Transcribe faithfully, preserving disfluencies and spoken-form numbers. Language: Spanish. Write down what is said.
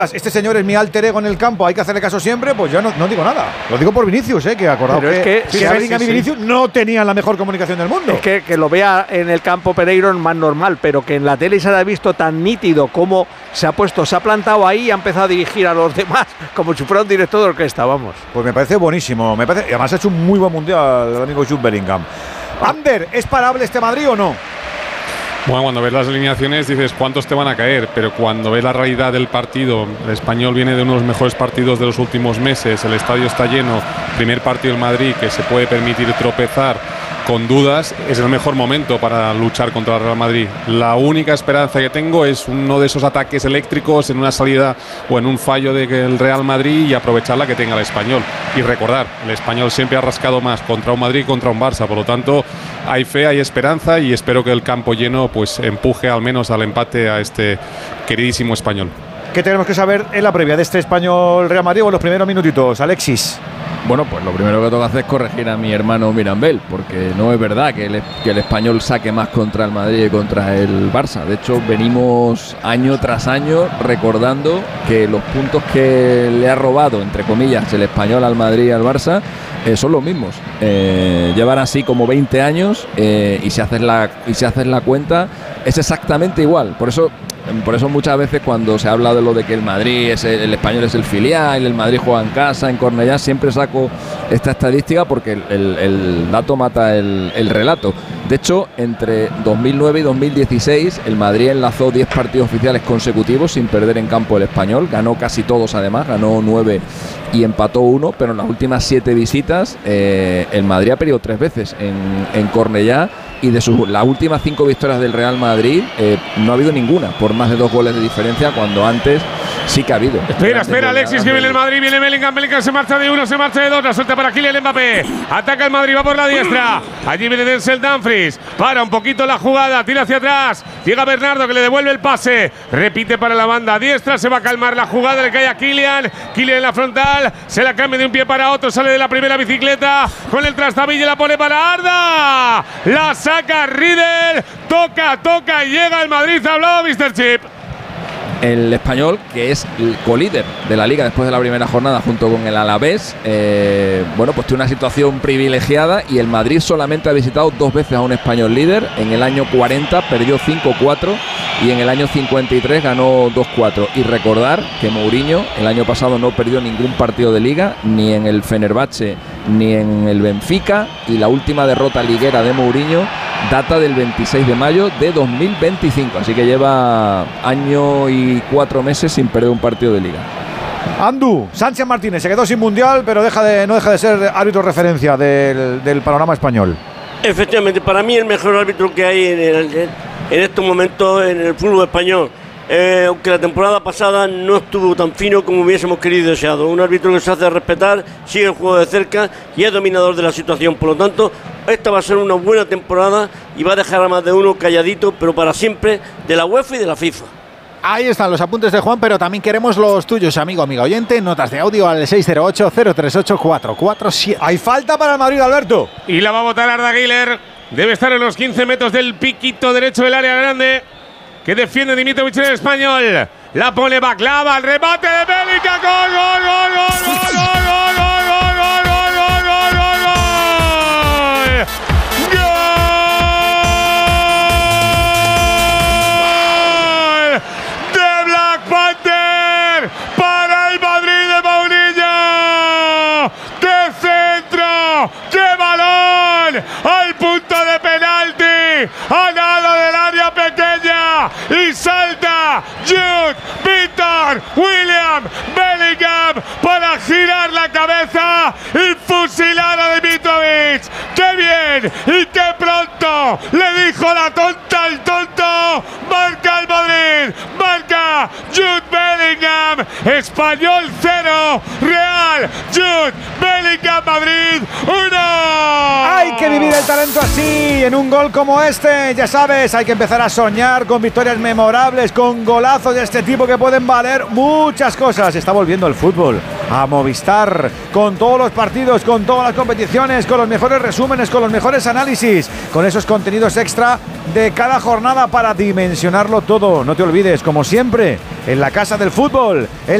este señor es mi alter ego en el campo, hay que hacerle caso siempre, pues yo no, no digo nada. Lo digo por Vinicius, ¿eh? Que acordado Pero que, es que, que sí, Bellingham sí, y Vinicius sí. no tenían la mejor comunicación del mundo. Es que, que lo vea en el campo Pereiro es más normal, pero que en la tele se haya visto tan nítido cómo se ha puesto, se ha plantado ahí y ha empezado a dirigir a los demás como si fuera un director de orquesta, vamos. Pues me parece buenísimo, me parece, y además ha hecho un muy buen mundial el amigo Jude Bellingham. Ander, ¿es parable este Madrid o no? Bueno, cuando ves las alineaciones dices cuántos te van a caer, pero cuando ves la realidad del partido, el Español viene de uno de los mejores partidos de los últimos meses, el estadio está lleno, primer partido en Madrid que se puede permitir tropezar con dudas, es el mejor momento para luchar contra el Real Madrid. La única esperanza que tengo es uno de esos ataques eléctricos en una salida o en un fallo del Real Madrid y aprovechar la que tenga el Español. Y recordar, el Español siempre ha rascado más contra un Madrid que contra un Barça, por lo tanto hay fe, hay esperanza y espero que el campo lleno pues empuje al menos al empate a este queridísimo Español. ¿Qué tenemos que saber en la previa de este Español Real Madrid o en los primeros minutitos, Alexis? Bueno, pues lo primero que tengo que hacer es corregir a mi hermano Mirambel, porque no es verdad que el, que el Español saque más contra el Madrid y contra el Barça. De hecho, venimos año tras año recordando que los puntos que le ha robado, entre comillas, el Español al Madrid y al Barça eh, son los mismos. Eh, llevan así como veinte años eh, y si haces la, y si haces la cuenta es exactamente igual. Por eso Por eso muchas veces cuando se habla de lo de que el Madrid es el, el Español es el filial, el Madrid juega en casa, en Cornellá, siempre saco esta estadística porque el, el, el dato mata el, el relato. De hecho, entre dos mil nueve y dos mil dieciséis el Madrid enlazó diez partidos oficiales consecutivos sin perder en campo el Español, ganó casi todos además, ganó nueve y empató uno, pero en las últimas siete visitas eh, el Madrid ha perdido tres veces en, en Cornellá. Y de sus, las últimas cinco victorias del Real Madrid eh, no ha habido ninguna por más de dos goles de diferencia, cuando antes sí que ha habido. Espera, espera, Alexis, que viene el Madrid, viene Bellingham, Bellingham se marcha de uno, se marcha de dos, la suelta para Kylian Mbappé, ataca el Madrid, va por la diestra, allí viene Denzel Dumfries, para un poquito la jugada, tira hacia atrás, llega Bernardo que le devuelve el pase, repite para la banda diestra, se va a calmar la jugada, le cae a Kylian, Kylian en la frontal, se la cambia de un pie para otro, sale de la primera bicicleta, con el trastabille la pone para Arda, la saca Riedel, toca, toca, llega el Madrid, ha hablado míster Chip. El Español, que es el colíder de la Liga después de la primera jornada junto con el Alavés, eh, bueno, pues tiene una situación privilegiada y el Madrid solamente ha visitado dos veces a un Español líder. En el año cuarenta perdió cinco cuatro y en el año cincuenta y tres ganó dos cuatro. Y recordar que Mourinho el año pasado no perdió ningún partido de Liga, ni en el Fenerbahce ni en el Benfica, y la última derrota liguera de Mourinho data del veintiséis de mayo de dos mil veinticinco, así que lleva año y cuatro meses sin perder un partido de Liga. Andu, Sánchez Martínez se quedó sin mundial, pero deja de, no deja de ser árbitro referencia del, del panorama español. Efectivamente, para mí el mejor árbitro que hay en, el, en estos momentos en el fútbol español. Eh, aunque la temporada pasada no estuvo tan fino como hubiésemos querido y deseado. Un árbitro que se hace respetar, sigue el juego de cerca y es dominador de la situación. Por lo tanto, esta va a ser una buena temporada y va a dejar a más de uno calladito, pero para siempre, de la UEFA y de la FIFA. Ahí están los apuntes de Juan, pero también queremos los tuyos, amigo, amiga oyente. Notas de audio al seis cero ocho, cero tres ocho, cuatro cuatro siete. Hay falta para el Madrid, Alberto. Y la va a botar Arda Güler. Debe estar en los quince metros del piquito derecho del área grande, que defiende Dimitrovic en el Español. La pone Baklava, el remate de Bellingham. ¡Gol, gol, gol, gol, gol, gol, gol, gol, gol, gol, gol, gol, gol, gol! ¡Gol! ¡De Black Panther! ¡Para el Madrid de Mourinho! ¡De centro! ¡Qué balón! ¡Al punto de penalti! ¡A nada del área pequeña! ¡Y salta Jude, Víctor, William, Bellingham para girar la cabeza y fusilar a Dimitrovic! ¡Qué bien! ¡Y qué pronto! Le dijo la tonta al tonto. Marca el Madrid, marca Jude Bellingham. Español cero, Real Jude Bellingham Madrid uno. Hay que vivir el talento así, en un gol como este, ya sabes, hay que empezar a soñar con victorias memorables, con golazos de este tipo que pueden valer muchas cosas. Está volviendo el fútbol a Movistar, con todos los partidos, con todas las competiciones, con los mejores resúmenes, con los mejores análisis, con esos contenidos extra de cada jornada para dimensionarlo todo. No te olvides, como siempre, en la casa del fútbol. En